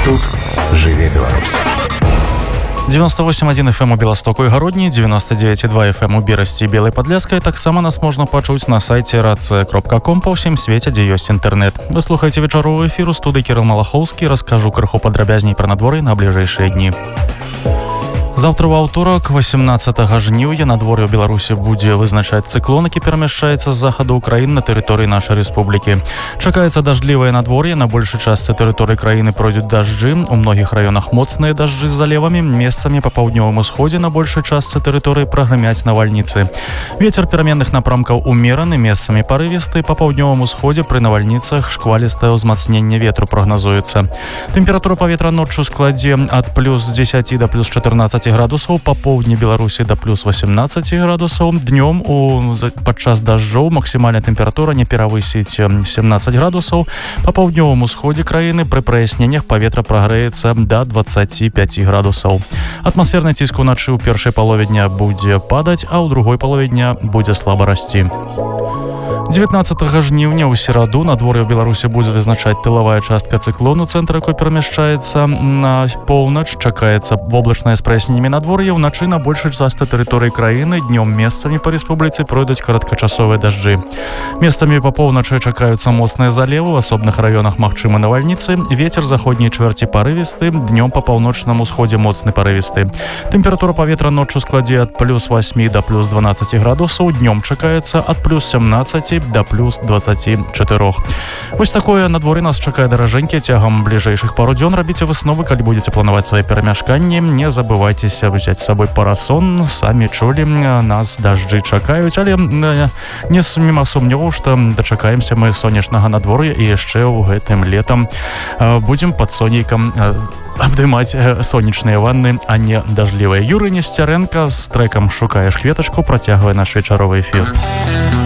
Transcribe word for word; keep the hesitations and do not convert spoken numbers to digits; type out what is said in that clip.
Тут жыве Беларусь. девяносто восемь один эф эм у Беластоку и Гародні, девяносто девять и два эф эм у Берасці і Белай Падляскай. Таксама нас можна пачуць на сайце рацыя кропка ком па ўсім свеце, дзе ёсць інтэрнэт. Вы слухаеце вечаровую эфіру, студыі Кірыл Малахоўскі. Раскажу крыху падрабязней пра надвор'е на бліжэйшыя дні. Завтра ў аўторак, восемнадцатага жніўня, надвор'е ў Беларусі будзе вызначаць цыклон, які перамяшчаецца з захаду ўкраіны на тэрыторыі нашай рэспублікі. Чакаецца дажджлівае надвор'е, на большай частцы тэрыторыі краіны пройдуць дажджы, у многіх раёнах моцныя дажджы з залевамі, месцамі па паўднёвым усходзе на большай частцы тэрыторыі прагрымяць навальніцы. Вецер пераменных напрамкаў умераны, месцамі парывісты, па паўднёвым усходзе пры навальніцах шквалістае ўзмацненне ветру прагназуецца. Тэмпература паветра ноччу складзе ад плюс дзесяці да плюс чатырнаццаці градусаў, па поўдні Беларусі да плюс восемнадцаці градусаў. Днём у падчас дажджоў максімальная тэмпература не перавысіць семнаццаць градусаў. Па паўднёвым усходзе краіны пры праясненнях паветра прагрэецца да дваццаці пяці градусаў. Атмасферны ціск уначы ў першай палове дня будзе падаць, а ў другой палове дня будзе слаба расці. девятнадцатага жніўня ў сераду надвор'е ў Беларусі будзе вызначаць тылавая частка цыклону, цэнтр якой перамяшчаецца на поўнач. Чакаецца воблачнае з праясненнямі надвор'я. Уначы на большай частцы тэрыторыі краіны, днём месцамі па рэспубліцы пройдуць кароткачасовыя дажджы. Месцамі па поўначы чакаюцца моцныя залевы, у асобных раёнах магчымы навальніцы. Вецер заходняй чвэрці парывісты, днём па паўночным усходзе моцны парывісты. Тэмпература паветра ноччу складзе ад плюс васьмі да плюс дванаццаці градусаў, днём чакаецца ад плюс семнаццаці да плюс дваццаці чатырох. Вось такое надвор'е нас чакае, даражэнькі. Цягам бліжэйшых пару дзён рабіце высновы, калі будзеце планаваць свае перамяшканні. Не забывайцеся взяць з сабой парасон. Самі чулі, нас дажджы чакаюць, але не міма сумневаў, што дачакаемся мы сонечнага надвор'я і яшчэ ў гэтым летам будзем пад сонейкам абдымаць сонечныя ванны, а не дажджлівыя. Юрый Несцярэнка з трэкам «Шукаеш кветачку» працягвае наш вечаровы эфір.